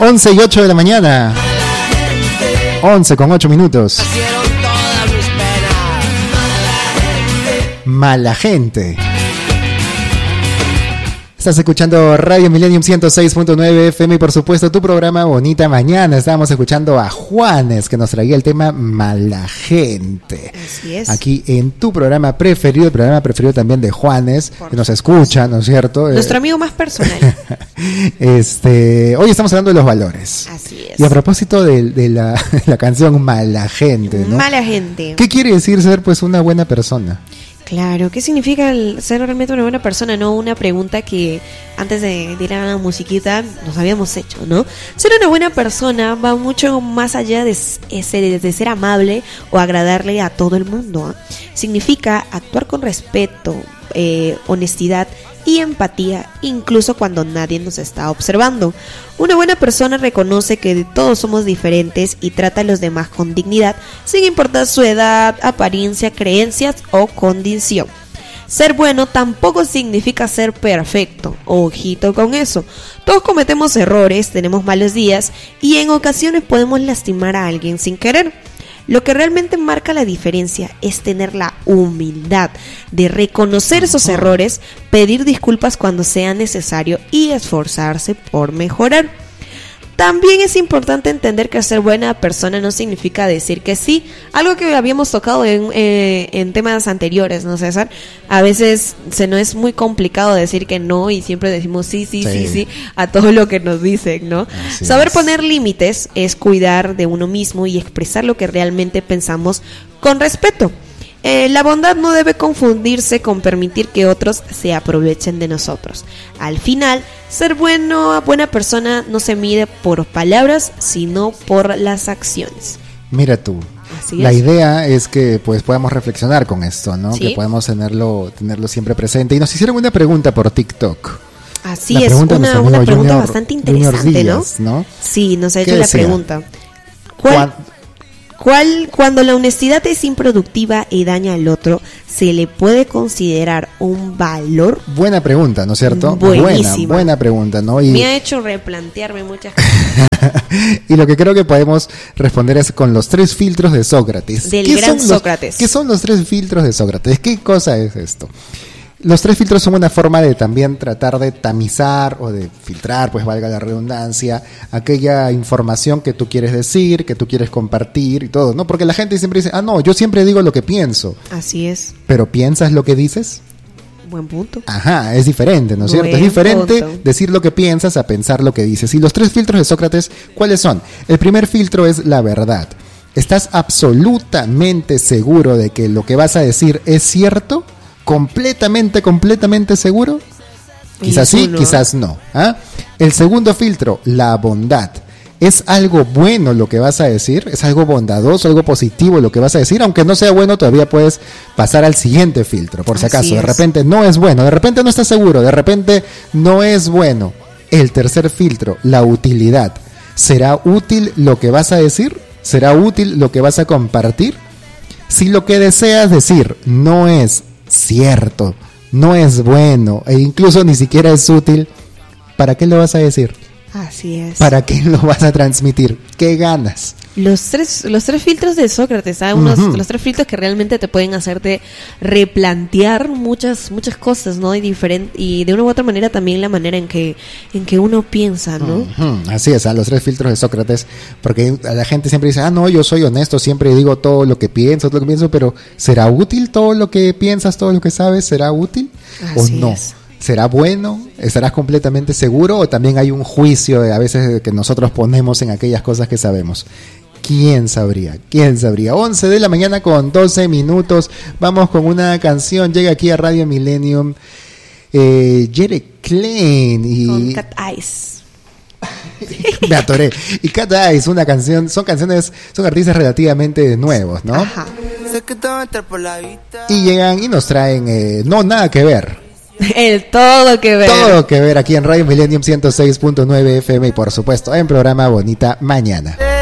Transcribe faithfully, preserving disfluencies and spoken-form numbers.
once y ocho de la mañana. once con ocho minutos. Mala gente. Estás escuchando Radio Millennium ciento seis punto nueve F M y por supuesto tu programa Bonita Mañana. Estábamos escuchando a Juanes que nos traía el tema Mala Gente. Así es. Aquí en tu programa preferido, el programa preferido también de Juanes, por que nos escucha, ¿no es cierto? Nuestro amigo más personal. este, hoy estamos hablando de los valores. Así es. Y a propósito de, de la, la canción Mala Gente, ¿no? Mala Gente. ¿Qué quiere decir ser pues una buena persona? Claro, ¿qué significa el ser realmente una buena persona? No, una pregunta que antes de, de ir a la musiquita nos habíamos hecho, ¿no? Ser una buena persona va mucho más allá de, de, de ser amable o agradarle a todo el mundo, ¿eh? Significa actuar con respeto, eh, honestidad y empatía, incluso cuando nadie nos está observando. Una buena persona reconoce que todos somos diferentes y trata a los demás con dignidad, sin importar su edad, apariencia, creencias o condición. Ser bueno tampoco significa ser perfecto, ojito con eso. Todos cometemos errores, tenemos malos días y en ocasiones podemos lastimar a alguien sin querer. Lo que realmente marca la diferencia es tener la humildad de reconocer esos errores, pedir disculpas cuando sea necesario y esforzarse por mejorar. También es importante entender que ser buena persona no significa decir que sí, algo que habíamos tocado en, eh, en temas anteriores, ¿no, César? A veces se nos es muy complicado decir que no y siempre decimos sí, sí, sí, sí, sí a todo lo que nos dicen, ¿no? Así Saber es. Poner límites es cuidar de uno mismo y expresar lo que realmente pensamos con respeto. Eh, la bondad no debe confundirse con permitir que otros se aprovechen de nosotros. Al final, ser bueno, buena persona no se mide por palabras, sino por las acciones. Mira tú, Así la es. idea es que pues podamos reflexionar con esto, ¿no? ¿Sí? Que podamos tenerlo, tenerlo siempre presente. Y nos hicieron una pregunta por TikTok. Así la es, una, una pregunta Junior, Bastante interesante, Díaz, ¿no? ¿no? Sí, nos ha hecho la decía? pregunta. ¿Cuál? ¿Cuál? ¿Cuál, cuando la honestidad es improductiva y daña al otro, se le puede considerar un valor? Buena pregunta, ¿no es cierto? Buenísima. Buena, buena pregunta, ¿no? Y... me ha hecho replantearme muchas cosas. Y lo que creo que podemos responder es con los tres filtros de Sócrates. Del ¿Qué gran son Sócrates. Los, ¿Qué son los tres filtros de Sócrates? ¿Qué cosa es esto? Los tres filtros son una forma de también tratar de tamizar o de filtrar, pues valga la redundancia, aquella información que tú quieres decir, que tú quieres compartir y todo, ¿no? Porque la gente siempre dice, ah, no, yo siempre digo lo que pienso. Así es. ¿Pero piensas lo que dices? Buen punto. Ajá, es diferente, ¿no es cierto? Buen es diferente punto. Decir lo que piensas a pensar lo que dices. Y los tres filtros de Sócrates, ¿cuáles son? El primer filtro es la verdad. ¿Estás absolutamente seguro de que lo que vas a decir es cierto? ¿Completamente, completamente seguro? Quizás sí, no. quizás no. ¿Ah? El segundo filtro, la bondad. ¿Es algo bueno lo que vas a decir? ¿Es algo bondadoso, algo positivo lo que vas a decir? Aunque no sea bueno, todavía puedes pasar al siguiente filtro, por si Así acaso. es. De repente no es bueno, de repente no estás seguro, de repente no es bueno. El tercer filtro, la utilidad. ¿Será útil lo que vas a decir? ¿Será útil lo que vas a compartir? Si lo que deseas decir no es cierto, no es bueno e incluso ni siquiera es útil, ¿para qué lo vas a decir? Así es. ¿Para qué lo vas a transmitir? ¿Qué ganas? Los tres, los tres filtros de Sócrates, ¿sabes? Unos, uh-huh. Los tres filtros que realmente te pueden hacerte replantear muchas, muchas cosas, ¿no? Y diferente, y de una u otra manera también la manera en que, en que uno piensa, ¿no? Uh-huh. Así es, ¿eh? Los tres filtros de Sócrates, porque a la gente siempre dice, ah, no, yo soy honesto, siempre digo todo lo que pienso, todo lo que pienso, pero ¿será útil todo lo que piensas, todo lo que sabes? ¿Será útil Así o no? Es. ¿Será bueno? ¿Estarás completamente seguro? ¿O también hay un juicio de, a veces que nosotros ponemos en aquellas cosas que sabemos? ¿Quién sabría? ¿Quién sabría? once de la mañana con doce minutos. Vamos con una canción. Llega aquí a Radio Millennium eh, Jere Klein y... con Cat Eyes. Me atoré. Y Cat Eyes, una canción, son canciones, son artistas relativamente nuevos, ¿no? Ajá. Y llegan y nos traen eh, No Nada Que Ver. El todo que ver. Todo que ver aquí en Radio Millennium ciento seis punto nueve F M y por supuesto en programa Bonita Mañana.